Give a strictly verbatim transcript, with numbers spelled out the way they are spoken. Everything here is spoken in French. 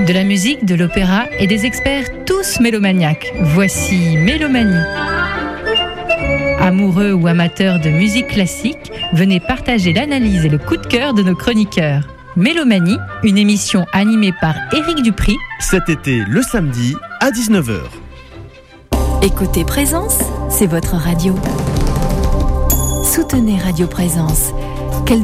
De la musique, de l'opéra et des experts tous mélomaniaques. Voici Mélomanie. Amoureux ou amateurs de musique classique, venez partager l'analyse et le coup de cœur de nos chroniqueurs. Mélomanie, une émission animée par Éric Dupri. Cet été, le samedi, à dix-neuf heures. Écoutez Présence, c'est votre radio. Soutenez Radio Présence.